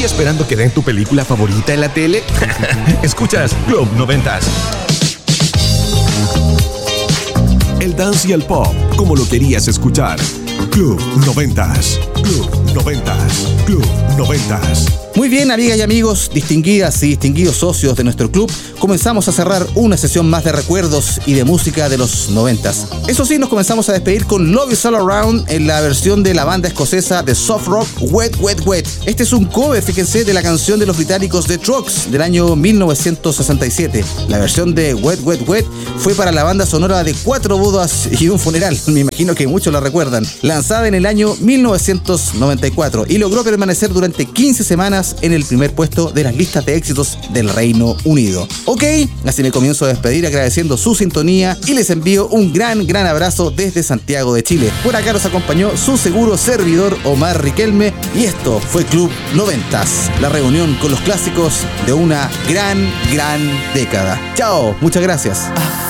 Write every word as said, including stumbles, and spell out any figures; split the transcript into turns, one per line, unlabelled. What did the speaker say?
¿Todavía esperando que den tu película favorita en la tele? Escuchas Club noventas. El dance y el pop, como lo querías escuchar. Club noventas. Club noventas. Club noventas.
Muy bien, amigas y amigos, distinguidas y distinguidos socios de nuestro club, comenzamos a cerrar una sesión más de recuerdos y de música de los noventas. Eso sí, nos comenzamos a despedir con Love Is All Around en la versión de la banda escocesa de soft rock Wet Wet Wet. Este es un cover, fíjense, de la canción de los británicos The Trucks del año mil novecientos sesenta y siete. La versión de Wet Wet Wet fue para la banda sonora de cuatro bodas y un funeral, me imagino que muchos la recuerdan, lanzada en el año mil novecientos noventa y cuatro y logró permanecer durante quince semanas en el primer puesto de las listas de éxitos del Reino Unido. Ok, así me comienzo a despedir agradeciendo su sintonía y les envío un gran, gran abrazo desde Santiago de Chile. Por acá nos acompañó su seguro servidor Omar Riquelme y esto fue Club noventas, la reunión con los clásicos de una gran, gran década. Chao, muchas gracias.